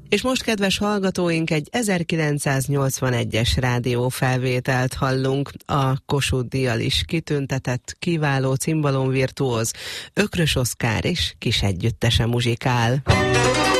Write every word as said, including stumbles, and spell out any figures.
És most, kedves hallgatóink, egy ezerkilencszáznyolcvanegyes rádiófelvételt hallunk. A Kossuth-díjjal is kitüntetett kiváló cimbalomvirtuóz Ökrös Oszkár és kis együttese muzsikál.